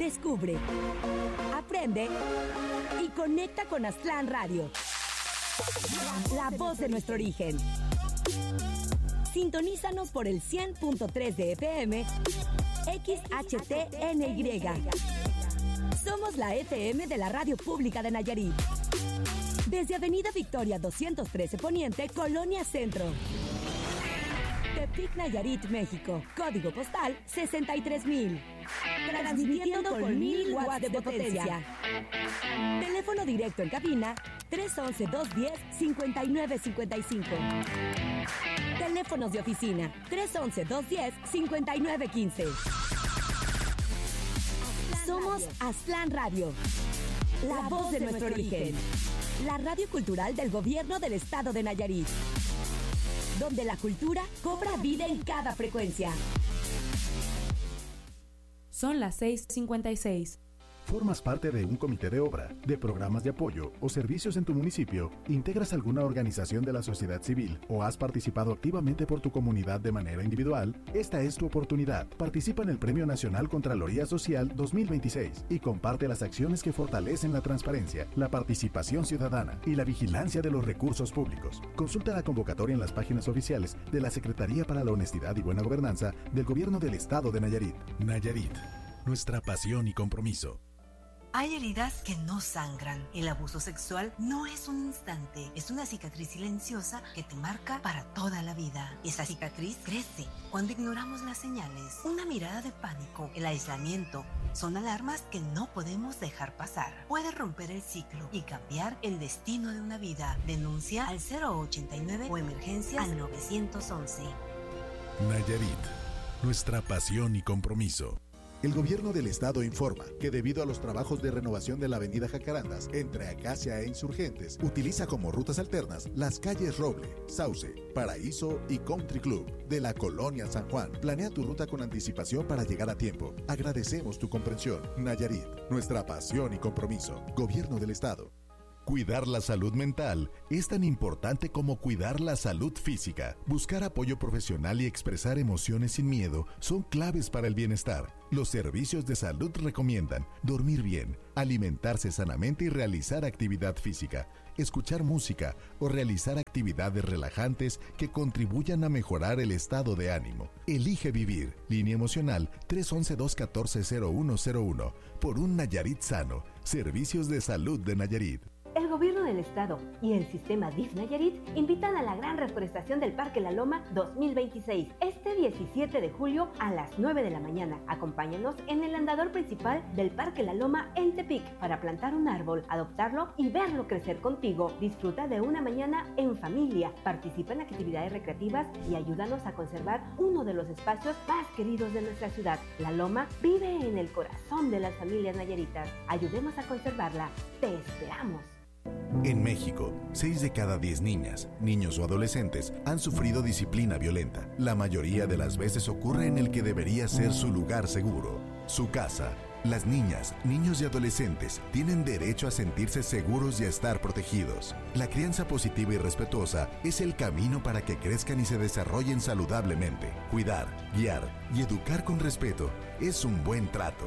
Descubre, aprende y conecta con Aztlán Radio. La voz de nuestro origen. Sintonízanos por el 100.3 de FM, XHTNY. Somos la FM de la Radio Pública de Nayarit. Desde Avenida Victoria 213 Poniente, Colonia Centro. Tepic, Nayarit, México. Código postal 63,000. Transmitiendo con 1000 watts de potencia. Teléfono directo en cabina 311-210-5955. Teléfonos de oficina 311-210-5915. Somos Aztlán Radio, la voz de nuestro origen. La radio cultural del gobierno del estado de Nayarit, donde la cultura cobra vida en cada frecuencia. Son las 6:56. ¿Formas parte de un comité de obra, de programas de apoyo o servicios en tu municipio? ¿Integras alguna organización de la sociedad civil o has participado activamente por tu comunidad de manera individual? Esta es tu oportunidad. Participa en el Premio Nacional Contraloría Social 2026 y comparte las acciones que fortalecen la transparencia, la participación ciudadana y la vigilancia de los recursos públicos. Consulta la convocatoria en las páginas oficiales de la Secretaría para la Honestidad y Buena Gobernanza del Gobierno del Estado de Nayarit. Nayarit, nuestra pasión y compromiso. Hay heridas que no sangran. El abuso sexual no es un instante, es una cicatriz silenciosa que te marca para toda la vida. Esa cicatriz crece cuando ignoramos las señales. Una mirada de pánico, el aislamiento, son alarmas que no podemos dejar pasar. Puede romper el ciclo y cambiar el destino de una vida. Denuncia al 089 o emergencias al 911. Nayarit, nuestra pasión y compromiso. El gobierno del estado informa que debido a los trabajos de renovación de la avenida Jacarandas entre Acacia e Insurgentes, utiliza como rutas alternas las calles Roble, Sauce, Paraíso y Country Club de la Colonia San Juan. Planea tu ruta con anticipación para llegar a tiempo. Agradecemos tu comprensión. Nayarit, nuestra pasión y compromiso. Gobierno del estado. Cuidar la salud mental es tan importante como cuidar la salud física. Buscar apoyo profesional y expresar emociones sin miedo son claves para el bienestar. Los servicios de salud recomiendan dormir bien, alimentarse sanamente y realizar actividad física, escuchar música o realizar actividades relajantes que contribuyan a mejorar el estado de ánimo. Elige vivir. Línea emocional 311-214-0101. Por un Nayarit sano. Servicios de salud de Nayarit. El gobierno del estado y el sistema DIF Nayarit invitan a la gran reforestación del Parque La Loma 2026, este 17 de julio a las 9 de la mañana. Acompáñanos en el andador principal del Parque La Loma en Tepic para plantar un árbol, adoptarlo y verlo crecer contigo. Disfruta de una mañana en familia, participa en actividades recreativas y ayúdanos a conservar uno de los espacios más queridos de nuestra ciudad. La Loma vive en el corazón de las familias nayaritas. Ayudemos a conservarla. Te esperamos. En México, 6 de cada 10 niñas, niños o adolescentes han sufrido disciplina violenta. La mayoría de las veces ocurre en el que debería ser su lugar seguro, su casa. Las niñas, niños y adolescentes tienen derecho a sentirse seguros y a estar protegidos. La crianza positiva y respetuosa es el camino para que crezcan y se desarrollen saludablemente. Cuidar, guiar y educar con respeto es un buen trato.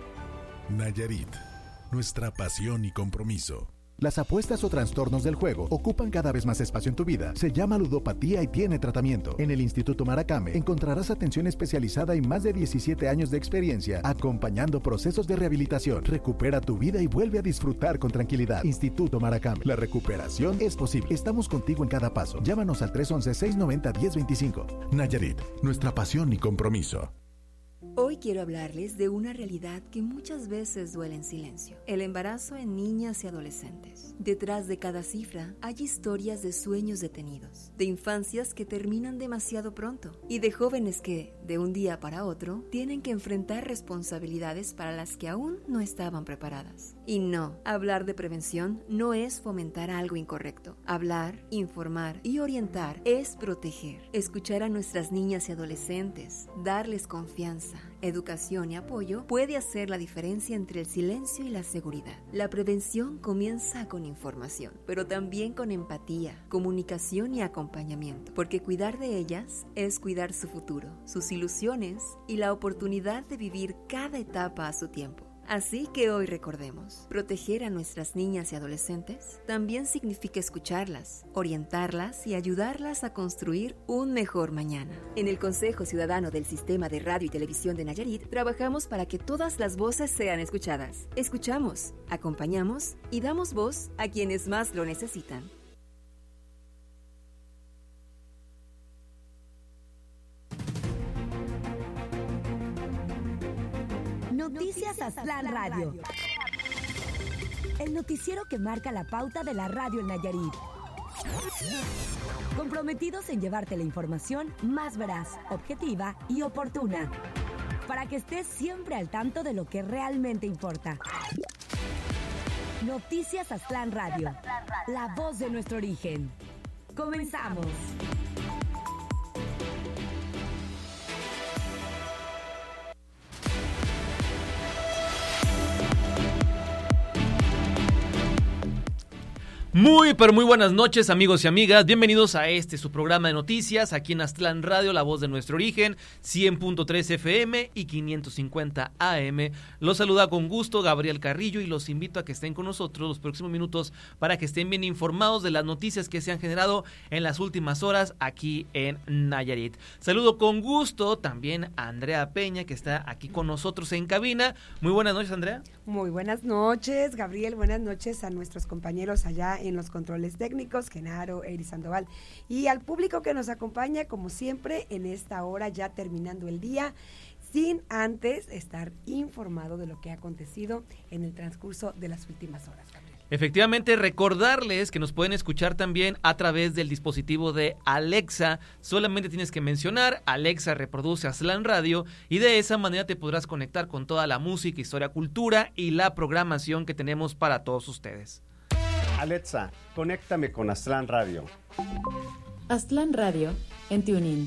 Nayarit, nuestra pasión y compromiso. Las apuestas o trastornos del juego ocupan cada vez más espacio en tu vida. Se llama ludopatía y tiene tratamiento. En el Instituto Maracame encontrarás atención especializada y más de 17 años de experiencia acompañando procesos de rehabilitación. Recupera tu vida y vuelve a disfrutar con tranquilidad. Instituto Maracame. La recuperación es posible. Estamos contigo en cada paso. Llámanos al 311-690-1025. Nayarit, nuestra pasión y compromiso. Hoy quiero hablarles de una realidad que muchas veces duele en silencio: el embarazo en niñas y adolescentes. Detrás de cada cifra hay historias de sueños detenidos, de infancias que terminan demasiado pronto y de jóvenes que, de un día para otro, tienen que enfrentar responsabilidades para las que aún no estaban preparadas. Y no, hablar de prevención no es fomentar algo incorrecto. Hablar, informar y orientar es proteger. Escuchar a nuestras niñas y adolescentes, darles confianza, educación y apoyo puede hacer la diferencia entre el silencio y la seguridad. La prevención comienza con información, pero también con empatía, comunicación y acompañamiento, porque cuidar de ellas es cuidar su futuro, sus ilusiones y la oportunidad de vivir cada etapa a su tiempo. Así que hoy recordemos, proteger a nuestras niñas y adolescentes también significa escucharlas, orientarlas y ayudarlas a construir un mejor mañana. En el Consejo Ciudadano del Sistema de Radio y Televisión de Nayarit trabajamos para que todas las voces sean escuchadas. Escuchamos, acompañamos y damos voz a quienes más lo necesitan. Noticias Aztlán Radio. El noticiero que marca la pauta de la radio en Nayarit. Comprometidos en llevarte la información más veraz, objetiva y oportuna, para que estés siempre al tanto de lo que realmente importa. Noticias Aztlán Radio, la voz de nuestro origen. Comenzamos. Muy, pero muy buenas noches, amigos y amigas. Bienvenidos a su programa de noticias aquí en Aztlán Radio, la voz de nuestro origen, 100.3 FM y 550 AM. Los saluda con gusto Gabriel Carrillo y los invito a que estén con nosotros los próximos minutos para que estén bien informados de las noticias que se han generado en las últimas horas aquí en Nayarit. Saludo con gusto también a Andrea Peña, que está aquí con nosotros en cabina. Muy buenas noches, Andrea. Muy buenas noches, Gabriel. Buenas noches a nuestros compañeros allá en los controles técnicos, Genaro, Eri Sandoval, y al público que nos acompaña, como siempre, en esta hora, ya terminando el día, sin antes estar informado de lo que ha acontecido en el transcurso de las últimas horas, Gabriel. Efectivamente, recordarles que nos pueden escuchar también a través del dispositivo de Alexa. Solamente tienes que mencionar, Alexa reproduce Aztlán Radio, y de esa manera te podrás conectar con toda la música, historia, cultura y la programación que tenemos para todos ustedes. Alexa, conéctame con Aztlán Radio. Aztlán Radio en TuneIn.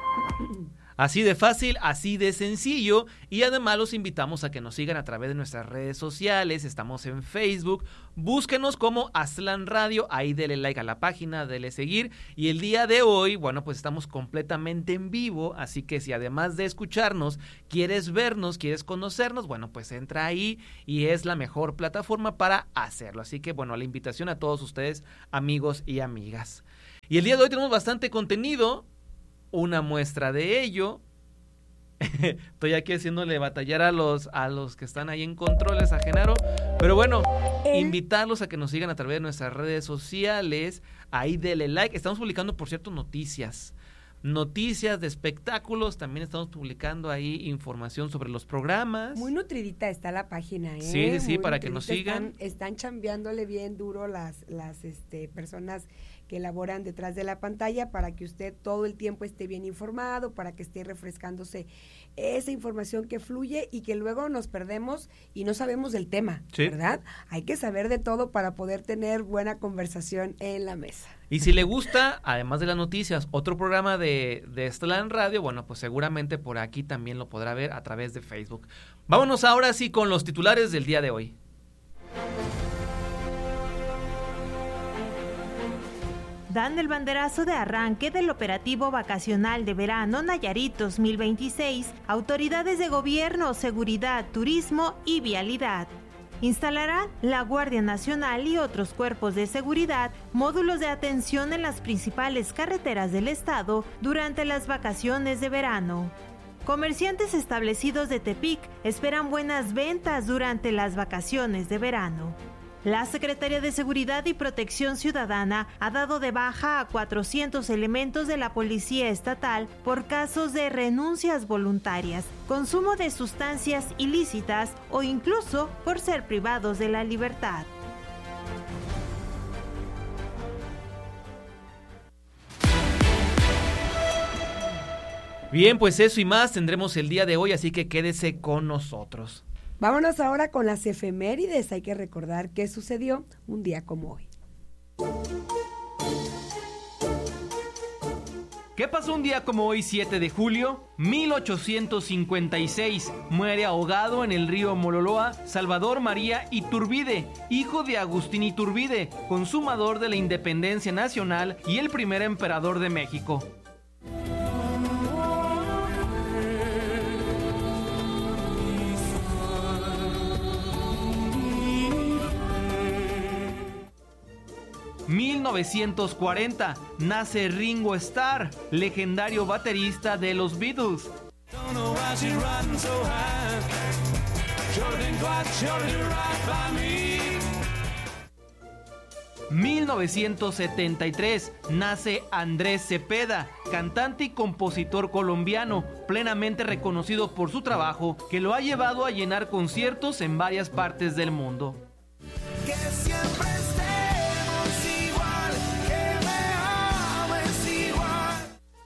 Así de fácil, así de sencillo, y además los invitamos a que nos sigan a través de nuestras redes sociales. Estamos en Facebook, búsquenos como Aztlán Radio, ahí dele like a la página, dele seguir, y el día de hoy, bueno, pues estamos completamente en vivo, así que si además de escucharnos, quieres vernos, quieres conocernos, bueno, pues entra ahí y es la mejor plataforma para hacerlo. Así que, bueno, la invitación a todos ustedes, amigos y amigas. Y el día de hoy tenemos bastante contenido. Una muestra de ello. Estoy aquí haciéndole batallar a los que están ahí en controles, a Genaro. Pero bueno, invitarlos a que nos sigan a través de nuestras redes sociales. Ahí denle like. Estamos publicando, por cierto, noticias de espectáculos. También estamos publicando ahí información sobre los programas. Muy nutridita está la página, ¿eh? Sí, para que nos sigan. Están chambeándole bien duro las personas que elaboran detrás de la pantalla para que usted todo el tiempo esté bien informado, para que esté refrescándose esa información que fluye y que luego nos perdemos y no sabemos del tema, ¿sí? ¿Verdad? Hay que saber de todo para poder tener buena conversación en la mesa. Y si le gusta, además de las noticias, otro programa de Aztlán Radio, bueno, pues seguramente por aquí también lo podrá ver a través de Facebook. Vámonos ahora sí con los titulares del día de hoy. Dan el banderazo de arranque del operativo vacacional de verano Nayarit 2026, autoridades de gobierno, seguridad, turismo y vialidad. Instalarán la Guardia Nacional y otros cuerpos de seguridad módulos de atención en las principales carreteras del estado durante las vacaciones de verano. Comerciantes establecidos de Tepic esperan buenas ventas durante las vacaciones de verano. La Secretaría de Seguridad y Protección Ciudadana ha dado de baja a 400 elementos de la Policía Estatal por casos de renuncias voluntarias, consumo de sustancias ilícitas o incluso por ser privados de la libertad. Bien, pues eso y más tendremos el día de hoy, así que quédese con nosotros. Vámonos ahora con las efemérides. Hay que recordar qué sucedió un día como hoy. ¿Qué pasó un día como hoy, 7 de julio? 1856. Muere ahogado en el río Mololoa Salvador María Iturbide, hijo de Agustín Iturbide, consumador de la independencia nacional y el primer emperador de México. 1940 nace Ringo Starr, legendario baterista de los Beatles. 1973 nace Andrés Cepeda, cantante y compositor colombiano, plenamente reconocido por su trabajo, que lo ha llevado a llenar conciertos en varias partes del mundo. Que siempre estemos igual, que me ames igual.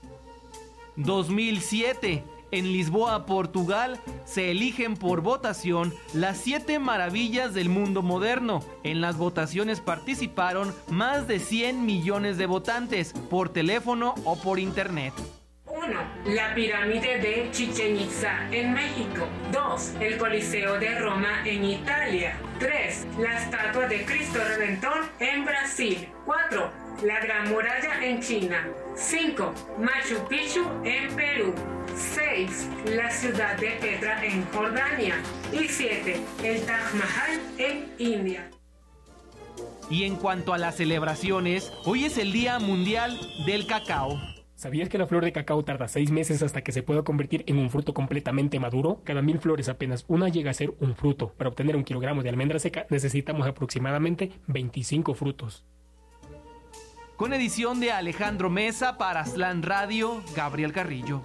2007. En Lisboa, Portugal, se eligen por votación las 7 maravillas del mundo moderno. En las votaciones participaron más de 100 millones de votantes, por teléfono o por internet. 1. La pirámide de Chichén Itzá en México. 2. El Coliseo de Roma en Italia. 3. La estatua de Cristo Redentor en Brasil. 4. La Gran Muralla en China. 5. Machu Picchu en Perú. 6. La ciudad de Petra en Jordania. Y 7. El Taj Mahal en India. Y en cuanto a las celebraciones, hoy es el Día Mundial del Cacao. ¿Sabías que la flor de cacao tarda 6 meses hasta que se pueda convertir en un fruto completamente maduro? Cada 1000 flores apenas una llega a ser un fruto. Para obtener 1 kilogramo de almendra seca necesitamos aproximadamente 25 frutos. Con edición de Alejandro Mesa para Aztlán Radio, Gabriel Carrillo.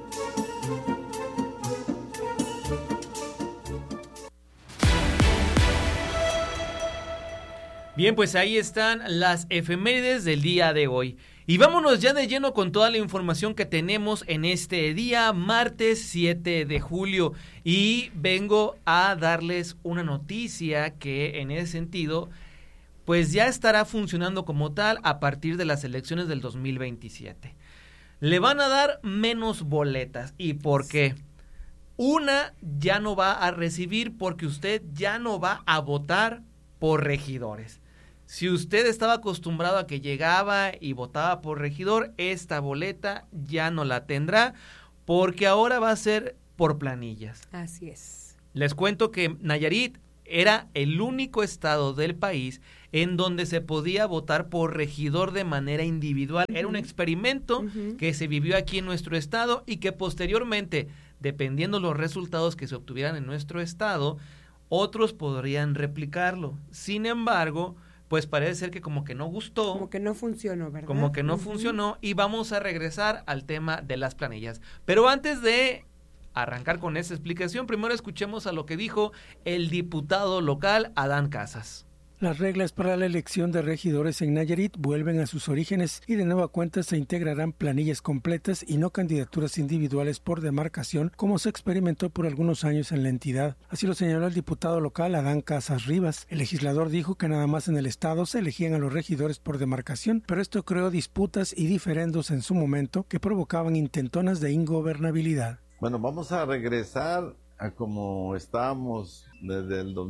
Bien, pues ahí están las efemérides del día de hoy. Y vámonos ya de lleno con toda la información que tenemos en este día, martes 7 de julio. Y vengo a darles una noticia que en ese sentido, pues ya estará funcionando como tal a partir de las elecciones del 2027. Le van a dar menos boletas. ¿Y por qué? Una ya no va a recibir porque usted ya no va a votar por regidores. Si usted estaba acostumbrado a que llegaba y votaba por regidor, esta boleta ya no la tendrá porque ahora va a ser por planillas. Así es. Les cuento que Nayarit era el único estado del país en donde se podía votar por regidor de manera individual. Era un experimento que se vivió aquí en nuestro estado y que posteriormente, dependiendo los resultados que se obtuvieran en nuestro estado, otros podrían replicarlo. Sin embargo, pues parece ser que como que no gustó. Como que no funcionó, ¿verdad? Como que no funcionó y vamos a regresar al tema de las planillas. Pero antes de arrancar con esa explicación, primero escuchemos a lo que dijo el diputado local Adán Casas. Las reglas para la elección de regidores en Nayarit vuelven a sus orígenes y de nueva cuenta se integrarán planillas completas y no candidaturas individuales por demarcación como se experimentó por algunos años en la entidad. Así lo señaló el diputado local Adán Casas Rivas. El legislador dijo que nada más en el estado se elegían a los regidores por demarcación, pero esto creó disputas y diferendos en su momento que provocaban intentonas de ingobernabilidad. Bueno, vamos a regresar a como estábamos desde el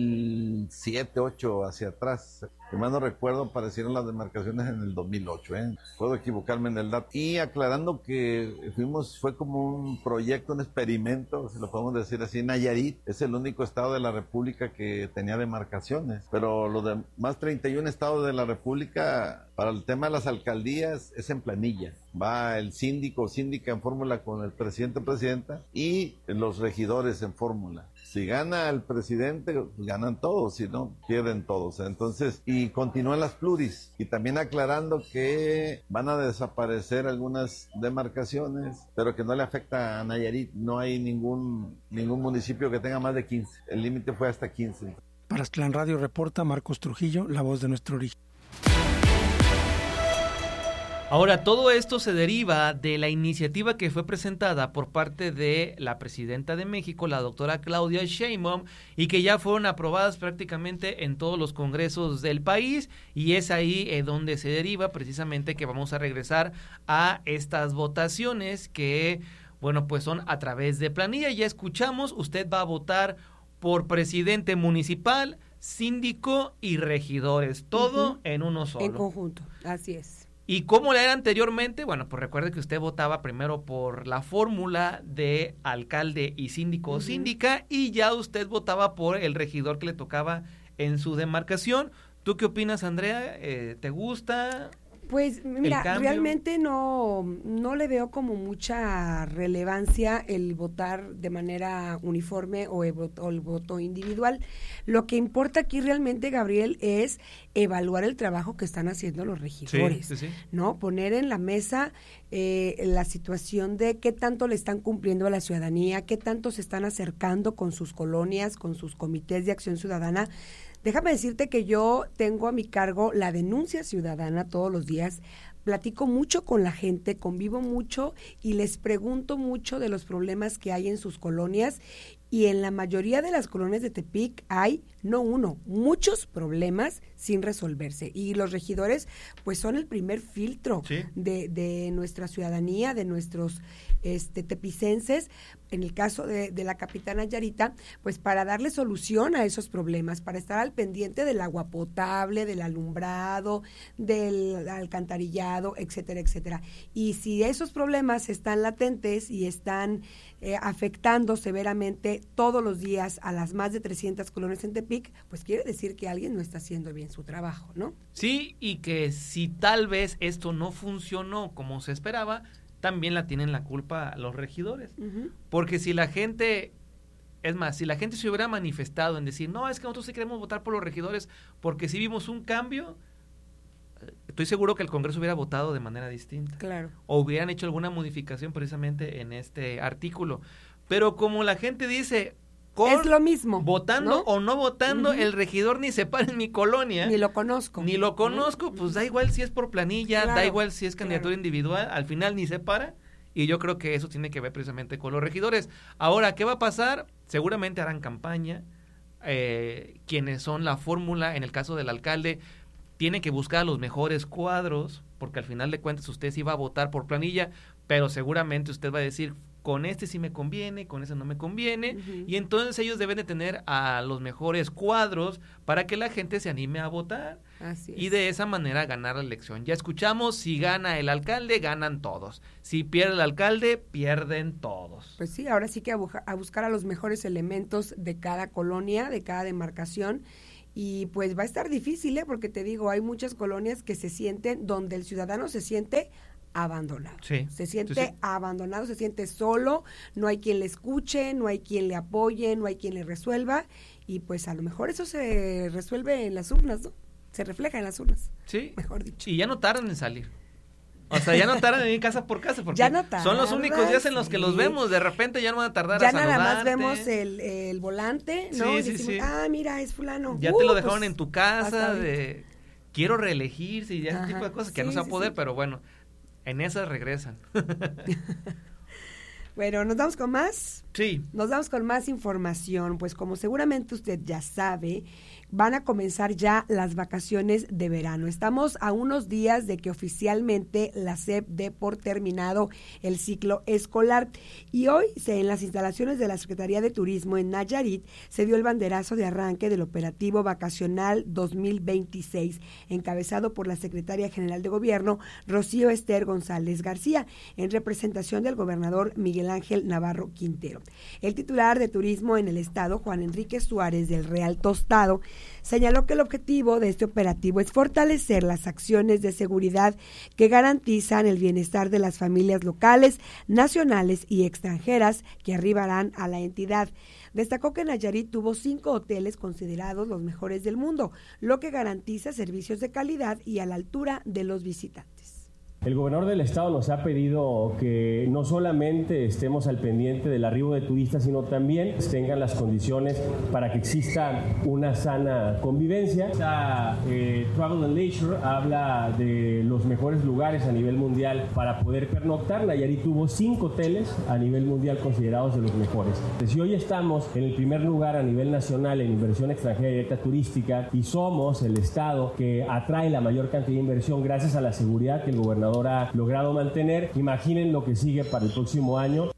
2007-2008 hacia atrás. Si mal no recuerdo, aparecieron las demarcaciones en el 2008, Puedo equivocarme en el dato. Y aclarando que fue como un proyecto, un experimento, si lo podemos decir así. Nayarit es el único estado de la República que tenía demarcaciones, pero los demás 31 estados de la República, para el tema de las alcaldías, es en planilla. Va el síndico o síndica en fórmula con el presidente o presidenta y los regidores en fórmula. Si gana el presidente, pues ganan todos, si no, pierden todos. Entonces, y continúan las pluris. Y también aclarando que van a desaparecer algunas demarcaciones, pero que no le afecta a Nayarit. No hay ningún municipio que tenga más de 15. El límite fue hasta 15. Para Aztlán Radio reporta Marcos Trujillo, la voz de nuestro origen. Ahora, todo esto se deriva de la iniciativa que fue presentada por parte de la presidenta de México, la doctora Claudia Sheinbaum, y que ya fueron aprobadas prácticamente en todos los congresos del país, y es ahí donde se deriva precisamente que vamos a regresar a estas votaciones que, bueno, pues son a través de planilla. Ya escuchamos, usted va a votar por presidente municipal, síndico y regidores, todo en uno solo. En conjunto, así es. ¿Y cómo le era anteriormente? Bueno, pues recuerde que usted votaba primero por la fórmula de alcalde y síndico o síndica y ya usted votaba por el regidor que le tocaba en su demarcación. ¿Tú qué opinas, Andrea? ¿Te gusta? Pues mira, realmente no le veo como mucha relevancia el votar de manera uniforme o el voto individual. Lo que importa aquí realmente, Gabriel, es evaluar el trabajo que están haciendo los regidores, Sí. ¿no? Poner en la mesa la situación de qué tanto le están cumpliendo a la ciudadanía, qué tanto se están acercando con sus colonias, con sus comités de acción ciudadana. Déjame decirte que yo tengo a mi cargo la denuncia ciudadana todos los días, platico mucho con la gente, convivo mucho y les pregunto mucho de los problemas que hay en sus colonias, y en la mayoría de las colonias de Tepic hay, no uno, muchos problemas sin resolverse, y los regidores pues son el primer filtro de nuestra ciudadanía, de nuestros tepicenses, en el caso de la capitana Nayarita, pues para darle solución a esos problemas, para estar al pendiente del agua potable, del alumbrado, del alcantarillado, etcétera, etcétera. Y si esos problemas están latentes y están afectando severamente todos los días a las más de 300 colonias en Tepic, pues quiere decir que alguien no está haciendo bien su trabajo, ¿no? Sí, y que si tal vez esto no funcionó como se esperaba, también la tienen la culpa los regidores. Uh-huh. Porque si la gente, es más, si la gente se hubiera manifestado en decir, no, es que nosotros sí queremos votar por los regidores porque sí vimos un cambio, estoy seguro que el Congreso hubiera votado de manera distinta. Claro. O hubieran hecho alguna modificación precisamente en este artículo. Pero como la gente dice, es lo mismo, votando, ¿no? O no votando, el regidor ni se para en mi colonia. Ni lo conozco. Pues da igual si es por planilla, da igual si es candidatura individual, al final ni se para. Y yo creo que eso tiene que ver precisamente con los regidores. Ahora, ¿qué va a pasar? Seguramente harán campaña. Quienes son la fórmula, en el caso del alcalde, tiene que buscar a los mejores cuadros, porque al final de cuentas usted sí va a votar por planilla, pero seguramente usted va a decir, con este sí me conviene, con ese no me conviene, y entonces ellos deben de tener a los mejores cuadros para que la gente se anime a votar. Así es. Y de esa manera ganar la elección. Ya escuchamos, si gana el alcalde, ganan todos. Si pierde el alcalde, pierden todos. Pues sí, ahora sí que a buscar a los mejores elementos de cada colonia, de cada demarcación. Y pues va a estar difícil, porque te digo, hay muchas colonias que se sienten, donde el ciudadano se siente abandonado. Sí, se siente abandonado, se siente solo, no hay quien le escuche, no hay quien le apoye, no hay quien le resuelva, y pues a lo mejor eso se resuelve en las urnas, ¿no? Se refleja en las urnas. Sí. Mejor dicho. Y ya no tardan en salir. O sea, ya no tardan en ir casa por casa, porque ya no tardan, son los únicos días en los que los vemos, de repente ya no van a tardar ya a saludarte. Ya nada más vemos el volante, ¿no? Sí, y decimos, mira, es fulano. Ya te lo dejaron en tu casa, de quiero reelegirse y ese tipo de cosas, que no se va a poder, pero bueno, en esas regresan. Bueno, ¿nos damos con más? Sí. Nos damos con más información, pues como seguramente usted ya sabe, van a comenzar ya las vacaciones de verano. Estamos a unos días de que oficialmente la SEP dé por terminado el ciclo escolar, y hoy en las instalaciones de la Secretaría de Turismo en Nayarit se dio el banderazo de arranque del operativo vacacional 2026, encabezado por la Secretaria General de Gobierno, Rocío Ester González García, en representación del gobernador Miguel Ángel Navarro Quintero. El titular de Turismo en el Estado, Juan Enrique Suárez del Real Tostado, señaló que el objetivo de este operativo es fortalecer las acciones de seguridad que garantizan el bienestar de las familias locales, nacionales y extranjeras que arribarán a la entidad. Destacó que Nayarit tuvo 5 hoteles considerados los mejores del mundo, lo que garantiza servicios de calidad y a la altura de los visitantes. El gobernador del estado nos ha pedido que no solamente estemos al pendiente del arribo de turistas, sino también tengan las condiciones para que exista una sana convivencia. Travel and Leisure habla de los mejores lugares a nivel mundial para poder pernoctar. Nayarit tuvo 5 hoteles a nivel mundial considerados de los mejores. Si hoy estamos en el primer lugar a nivel nacional en inversión extranjera directa turística y somos el estado que atrae la mayor cantidad de inversión gracias a la seguridad que el gobernador ha logrado mantener, imaginen lo que sigue para el próximo año.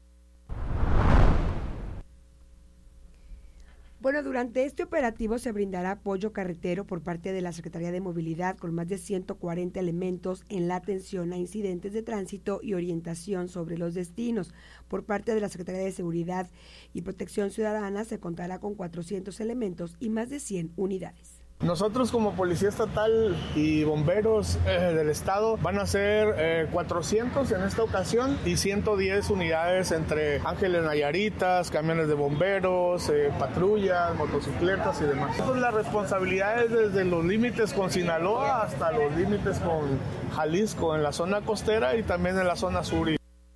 Bueno, durante este operativo se brindará apoyo carretero por parte de la Secretaría de Movilidad con más de 140 elementos en la atención a incidentes de tránsito y orientación sobre los destinos. Por parte de la Secretaría de Seguridad y Protección Ciudadana se contará con 400 elementos y más de 100 unidades. Nosotros como Policía Estatal y bomberos del estado van a ser 400 en esta ocasión y 110 unidades entre ángeles nayaritas, camiones de bomberos, patrullas, motocicletas y demás. Entonces, la responsabilidad es desde los límites con Sinaloa hasta los límites con Jalisco en la zona costera y también en la zona sur.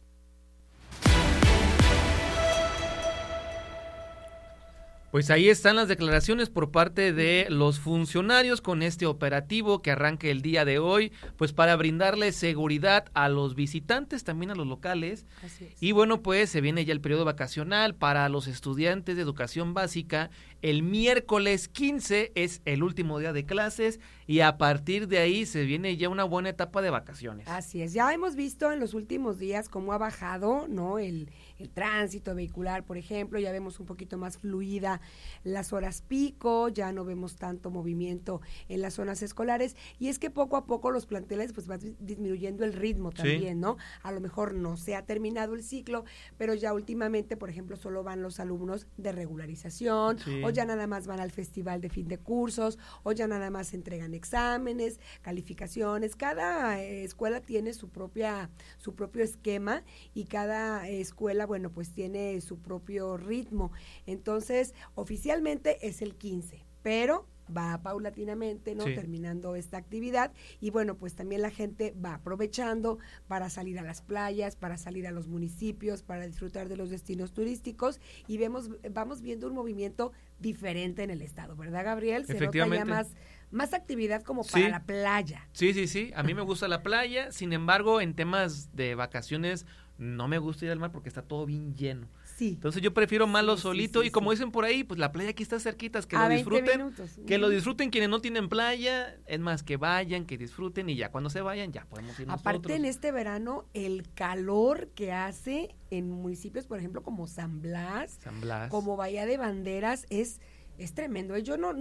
Pues ahí están las declaraciones por parte de los funcionarios con este operativo que arranca el día de hoy, pues para brindarle seguridad a los visitantes, también a los locales. Así es. Y bueno, pues se viene ya el periodo vacacional para los estudiantes de educación básica. El miércoles 15 es el último día de clases y a partir de ahí se viene ya una buena etapa de vacaciones. Así es, ya hemos visto en los últimos días cómo ha bajado, ¿no? El tránsito vehicular, por ejemplo, ya vemos un poquito más fluida las horas pico, ya no vemos tanto movimiento en las zonas escolares, y es que poco a poco los planteles pues van disminuyendo el ritmo también, ¿no? A lo mejor no se ha terminado el ciclo, pero ya últimamente, por ejemplo, solo van los alumnos de regularización, o ya nada más van al festival de fin de cursos, o ya nada más entregan exámenes, calificaciones. Cada escuela tiene su propio esquema y cada escuela, bueno, pues tiene su propio ritmo. Entonces, oficialmente es el 15, pero va paulatinamente, ¿no? Terminando esta actividad, y bueno, pues también la gente va aprovechando para salir a las playas, para salir a los municipios, para disfrutar de los destinos turísticos, y vamos viendo un movimiento diferente en el estado, ¿verdad, Gabriel? Se nota ya más actividad como para la playa. Sí, a mí me gusta la playa, sin embargo, en temas de vacaciones no me gusta ir al mar porque está todo bien lleno. Entonces yo prefiero más lo solito, y como dicen por ahí, pues la playa aquí está cerquita, que lo disfruten, que lo disfruten quienes no tienen playa, es más, que vayan, que disfruten, y ya cuando se vayan ya podemos ir nosotros. Aparte, en este verano, el calor que hace en municipios, por ejemplo, como San Blas, como Bahía de Banderas, es tremendo. Yo no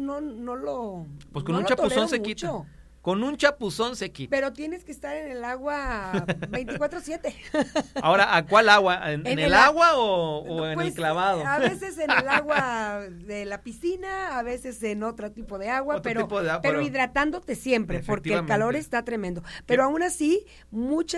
lo Pues con un chapuzón se quita. Con un chapuzón se quita. Pero tienes que estar en el agua 24/7. Ahora, ¿a cuál agua? ¿En el agua o en el clavado? A veces en el agua de la piscina, a veces en otro tipo de agua, pero hidratándote siempre, porque el calor está tremendo. Pero aún así, muchas